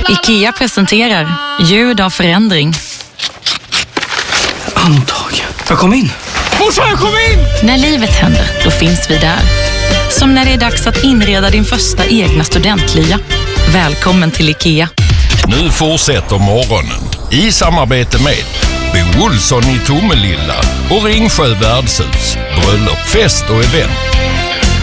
IKEA presenterar ljud av förändring. Andtag. Jag kom in. Morsan, jag kom in! När livet händer, då finns vi där. Som när det är dags att inreda din första egna studentlya. Välkommen till IKEA. Nu fortsätter morgonen i samarbete med Bo Olsson i Tomelilla och Ringsjö värdshus. Bröllop, fest och event.